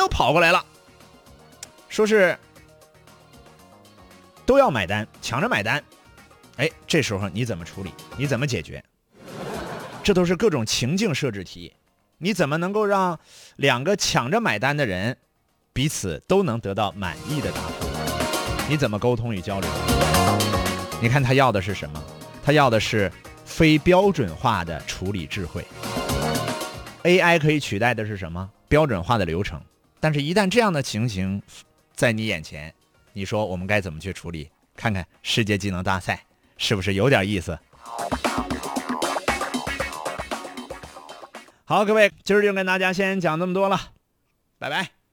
都跑过来了，说是都要买单，抢着买单。哎，这时候你怎么处理？你怎么解决？这都是各种情境设置题，你怎么能够让两个抢着买单的人彼此都能得到满意的答复？你怎么沟通与交流？你看他要的是什么？他要的是非标准化的处理智慧。AI 可以取代的是什么？标准化的流程。但是一旦这样的情形在你眼前，你说我们该怎么去处理？看看世界技能大赛是不是有点意思？好，各位，今儿就跟大家先讲这么多了，拜拜。